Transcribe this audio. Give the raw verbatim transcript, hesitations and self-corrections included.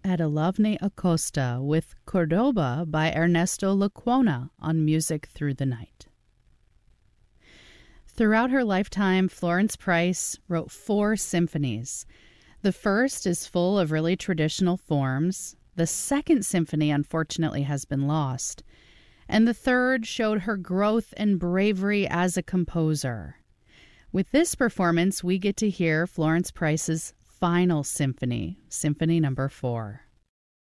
Adelovne Acosta with Cordoba by Ernesto Lecuona on Music Through the Night. Throughout her lifetime, Florence Price wrote four symphonies. The first is full of really traditional forms. The second symphony, unfortunately, has been lost. And the third showed her growth and bravery as a composer. With this performance, we get to hear Florence Price's final symphony, Symphony Number Four.